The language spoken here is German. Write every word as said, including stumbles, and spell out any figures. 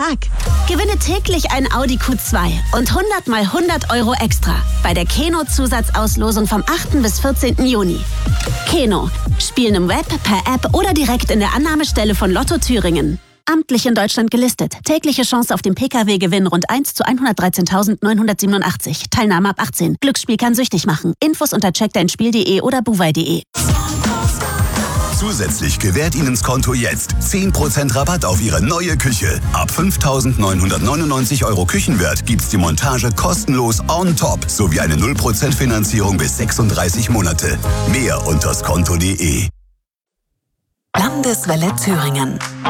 Tag. Gewinne täglich ein Audi Q zwei und hundert mal hundert Euro extra bei der Keno-Zusatzauslosung vom achten bis vierzehnten Juni. Keno. Spielen im Web, per App oder direkt in der Annahmestelle von Lotto Thüringen. Amtlich in Deutschland gelistet. Tägliche Chance auf den Pkw-Gewinn rund eins zu hundertdreizehntausendneunhundertsiebenundachtzig. Teilnahme ab achtzehn. Glücksspiel kann süchtig machen. Infos unter check dein spiel punkt de oder buwei punkt de. Zusätzlich gewährt Ihnen Skonto jetzt zehn Prozent Rabatt auf Ihre neue Küche. Ab fünftausendneunhundertneunundneunzig Euro Küchenwert gibt's die Montage kostenlos on top sowie eine null Prozent Finanzierung bis sechsunddreißig Monate. Mehr unter skonto punkt de. Landeswelle Thüringen.